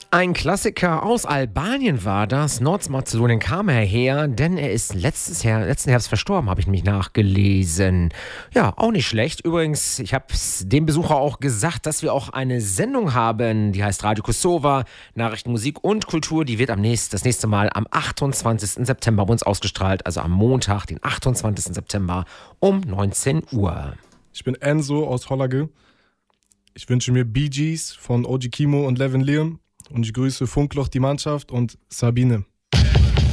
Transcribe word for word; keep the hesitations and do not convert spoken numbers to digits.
Ein Klassiker aus Albanien war das. Nordmazedonien kam er her, denn er ist letztes Jahr, letzten Herbst verstorben, habe ich nämlich nachgelesen. Ja, auch nicht schlecht. Übrigens, ich habe dem Besucher auch gesagt, dass wir auch eine Sendung haben, die heißt Radio Kosova, Nachrichten, Musik und Kultur. Die wird am nächsten, das nächste Mal am achtundzwanzigsten September bei uns ausgestrahlt, also am Montag, den achtundzwanzigsten September um neunzehn Uhr. Ich bin Enzo aus Hollage. Ich wünsche mir Bee Gees von O G Kimo und Levin Liam. Und ich grüße Funkloch, die Mannschaft und Sabine.